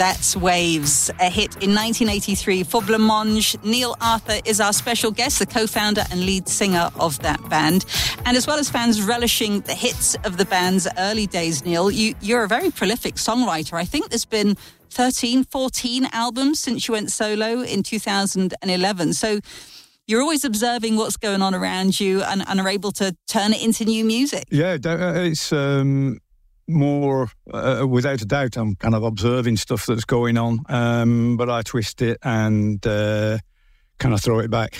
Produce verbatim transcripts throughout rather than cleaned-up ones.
That's Waves, a hit in nineteen eighty-three for Blancmange. Neil Arthur is our special guest, the co-founder and lead singer of that band. And as well as fans relishing the hits of the band's early days, Neil, you, you're a very prolific songwriter. I think there's been thirteen, fourteen albums since you went solo in two thousand eleven. So you're always observing what's going on around you and, and are able to turn it into new music. Yeah, it's um, more, uh, without a doubt, I'm kind of observing stuff that's going on, um, but I twist it and uh, kind of throw it back.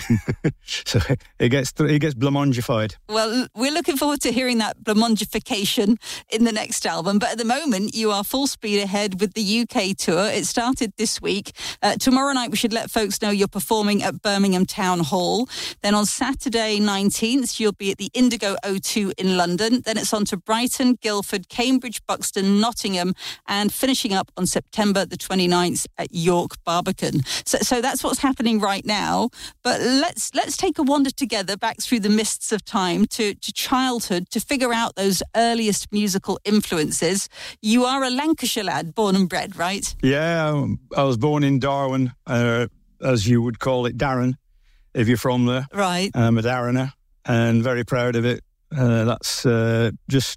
So it gets it gets Blancmangified. Well, we're looking forward to hearing that Blancmangification in the next album. But at the moment, you are full speed ahead with the U K tour. It started this week. Uh, tomorrow night, we should let folks know you're performing at Birmingham Town Hall. Then on Saturday nineteenth, you'll be at the Indigo O two in London. Then it's on to Brighton, Guildford, Cambridge, Buxton, Nottingham, and finishing up on September the twenty-ninth at York Barbican. So, so that's what's happening right now. But let's let's take a wander together back through the mists of time to, to childhood to figure out those earliest musical influences. You are a Lancashire lad, born and bred, right? Yeah, I was born in Darwin, uh, as you would call it, Darren, if you're from there. Right. I'm a Darrener and very proud of it. Uh, that's uh, just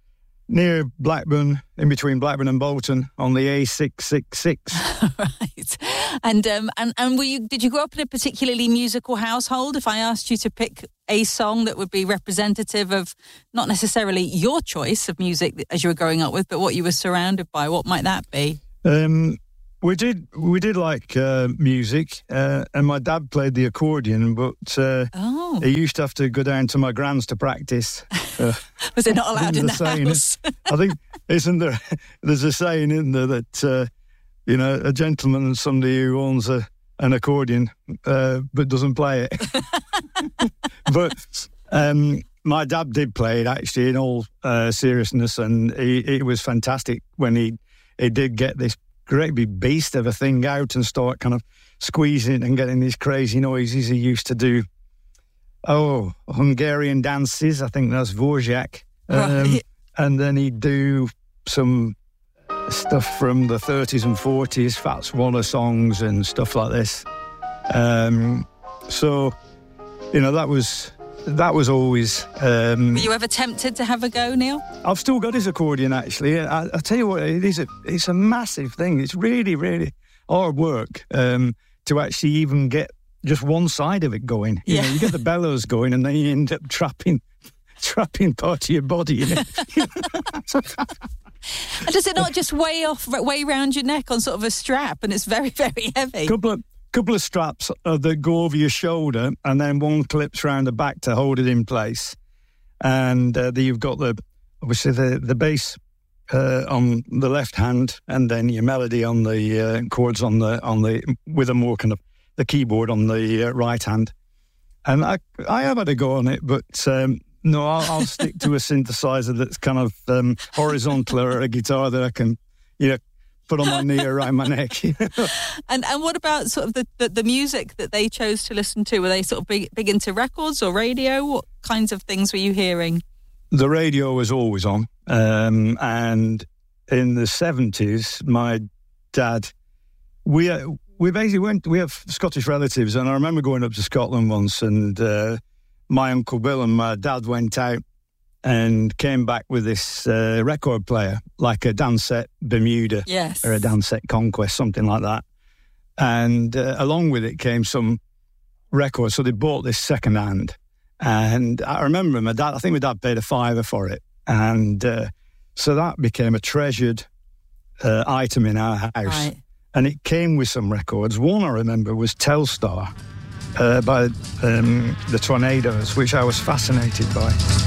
near Blackburn, in between Blackburn and Bolton, on the A six sixty-six. Right. And um, and and were you? Did you grow up in a particularly musical household? If I asked you to pick a song that would be representative of not necessarily your choice of music as you were growing up with, but what you were surrounded by, what might that be? Um, we did we did like uh, music, uh, and my dad played the accordion, but uh, oh. he used to have to go down to my gran's to practice. Uh, Was it not allowed in the saying, house? I think, isn't there, there's a saying, isn't there, that, uh, you know, a gentleman is somebody who owns a, an accordion uh, but doesn't play it. But um, my dad did play it, actually, in all uh, seriousness, and he, it was fantastic when he, he did get this great big beast of a thing out and start kind of squeezing and getting these crazy noises he used to do. Oh, Hungarian dances, I think that's Dvorak. Um, right. And then he'd do some stuff from the thirties and forties, Fats Waller songs and stuff like this. Um, so, you know, that was that was always... Um, Were you ever tempted to have a go, Neil? I've still got his accordion, actually. I, I tell you what, it is a, it's a massive thing. It's really, really hard work um, to actually even get just one side of it going. You yeah. know, you get the bellows going and then you end up trapping trapping part of your body in it. And does it not just weigh off, weigh round your neck on sort of a strap, and it's very, very heavy? Couple of couple of straps uh, that go over your shoulder, and then one clips round the back to hold it in place. And uh, then you've got the obviously the the bass uh, on the left hand, and then your melody on the uh, chords on the on the with a more kind of the keyboard on the uh, right hand. And I I have had a go on it, but um, no, I'll, I'll stick to a synthesizer that's kind of um, horizontal, or a guitar that I can, you know, put on my knee around my neck. and and what about sort of the, the, the music that they chose to listen to? Were they sort of big, big into records or radio? What kinds of things were you hearing? The radio was always on. Um, and in the seventies, my dad, we uh, we basically went, we have Scottish relatives, and I remember going up to Scotland once, and uh, my Uncle Bill and my dad went out and came back with this uh, record player, like a Dansette Bermuda, yes, or a Dansette Conquest, something like that. And uh, along with it came some records, so they bought this second hand. And I remember my dad, I think my dad paid a fiver for it. And uh, so that became a treasured uh, item in our house. Right. And it came with some records. One I remember was Telstar uh, by um, the Tornadoes, which I was fascinated by.